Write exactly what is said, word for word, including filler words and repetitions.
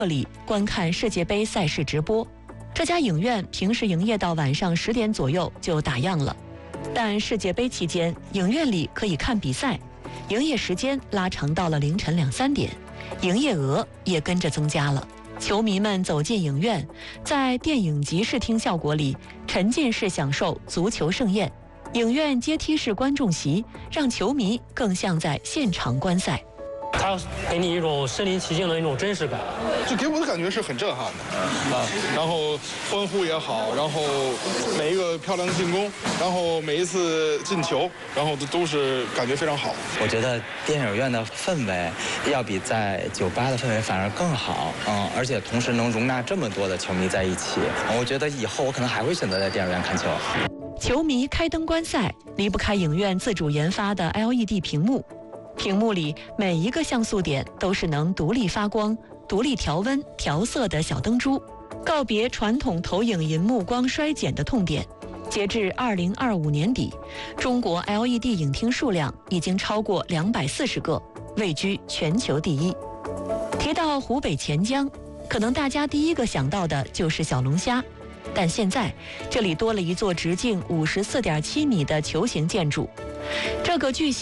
里观看世界杯赛事直播。这家影院平时营业到晚上十点左右就打烊了，但世界杯期间，影院里可以看比赛，营业时间拉长到了凌晨两三点，营业额也跟着增加了。球迷们走进影院，在电影级视听效果里沉浸式享受足球盛宴。影院阶梯式观众席让球迷更像在现场观赛。 它给你一种身临其境的一种真实感， 就给我的感觉是很震撼的啊。然后欢呼也好，然后每一个漂亮的进攻，然后每一次进球，然后都都是感觉非常好。 我觉得电影院的氛围要比在酒吧的氛围反而更好，嗯，而且同时能容纳这么多的球迷在一起，我觉得以后我可能还会选择在电影院看球。 球迷开灯观赛，离不开影院自主研发的 L E D 屏幕。屏幕里每一个像素点都是能独立发光、独立调温、调色的小灯珠，告别传统投影银幕光衰减的痛点。截至二零二五年底，中国 L E D 影厅数量已经超过两百四十个，位居全球第一。提到湖北潜江，可能大家第一个想到的就是小龙虾，但现在这里多了一座直径五十四点七米的球形建筑，这个巨型